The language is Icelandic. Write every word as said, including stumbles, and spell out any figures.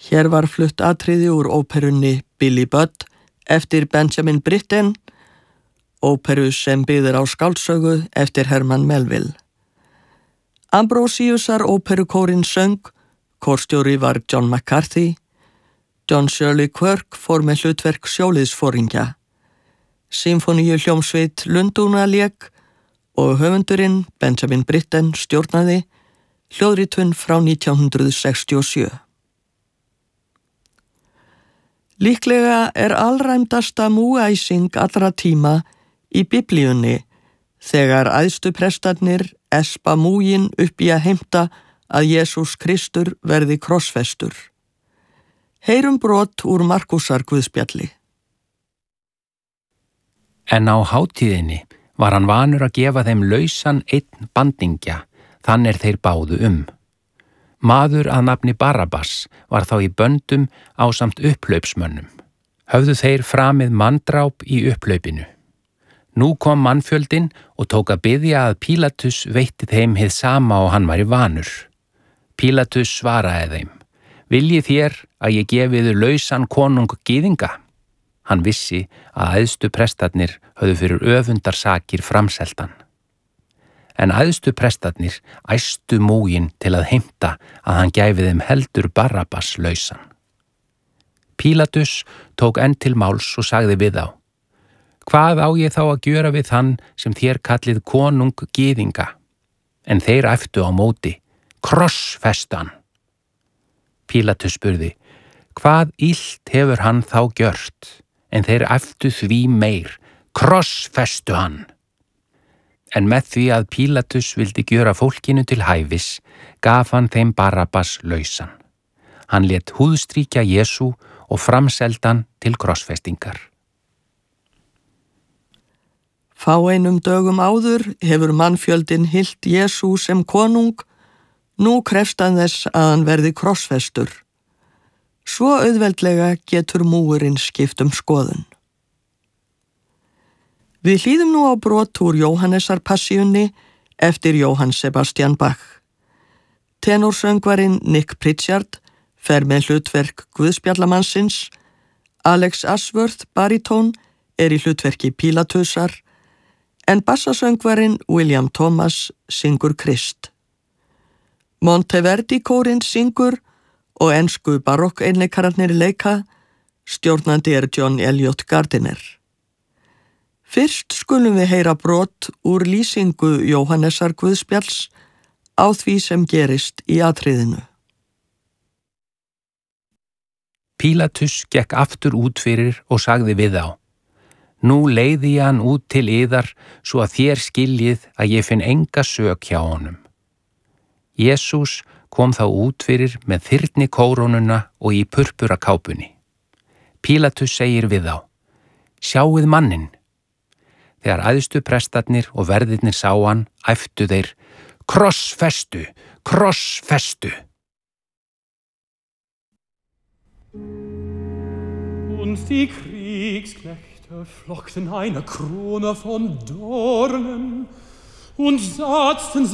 Hér var flutt atriði úr óperunni Billy Budd eftir Benjamin Britten, óperu sem byggðir á skáldsögu eftir Herman Melville. Ambrosiusar óperukórinn söng, kórstjóri var John McCarthy, John Shirley Quirk fór með hlutverk sjóliðsforingja. Symfoníu hljómsveit Lundúna lék og höfundurinn Benjamin Britten stjórnaði, hljóðritun frá nítján hundrað sextíu og sjö. Líklega er alræmdasta múgæsing allra tíma í Biblíunni þegar æðstu prestarnir espa múgin upp í að heimta að Jesús Kristur verði krossfestur. Heyrum brot úr Markúsar guðspjalli. En á hátíðinni var hann vanur að gefa þeim lausan einn bandingja, þann er þeir báðu um. Maður að nafni Barabbas var þá í böndum ásamt upphlaupsmönnum. Höfðu þeir framið manndráp í upphlaupinu. Nú kom mannfjöldinn og tók að biðja að Pílatus veitti þeim hið sama og hann væri vanur. Pílatus svaraði þeim: Viljið þér að ég gefi þér lausan konung gyðinga? Hann vissi að æðstu prestarnir höfðu fyrir öfundarsakir framseltan. En æðstu prestarnir æstu múgin til að heimta að hann gæfi þeim heldur Barabbas lausan. Pílatus tók enn til máls og sagði við þá: Hvað á ég þá að gjöra við þann sem þér kallið konung gyðinga? En þeir æptu á móti: Krossfestu hann. Pílatus spurði: Hvað illt hefur hann þá gjört? En þeir æptu því meir: Krossfestu hann. En með því að Pílatus vildi gjöra fólkinu til hæfis, gaf hann þeim Barabbas lausan. Hann lét húðstríkja Jesú og framseldan til krossfestingar. Fáeinum dögum áður hefur mannfjöldinn hylt Jesú sem konung, nú krefst hann þess að hann verði krossfestur. Svo auðveldlega getur múgurinn skipt um skoðun. Við hlýðum nú á brot úr Jóhannesarpassíunni eftir Jóhann Sebastian Bach. Tenorsöngvarinn Nick Pritchard fer með hlutverk guðspjallamannsins, Alex Ashworth baritón er í hlutverki Pílatusar, en bassasöngvarinn William Thomas syngur Krist. Monteverdi kórinn syngur og ensku barokkeinleikararnir leika, stjórnandi er John Elliot Gardiner. Fyrst skulum við heyra brot úr lýsingu Jóhannesar guðspjalls á því sem gerist í atriðinu. Pílatus gekk aftur út fyrir og sagði við þá: Nú leiði ég hann út til yðar svo að þér skiljið að ég finn enga sök hjá honum. Jesús kom þá út fyrir með þyrni kórónuna og í purpura kápunni. Pílatus segir við þá: Sjáið manninn. Þegar æðstu prestarnir og verðirnir sá hann, æptu þeir: Krossfestu, krossfestu. Und die Kriegsknechte flockten eine Krone von Dornen und satzten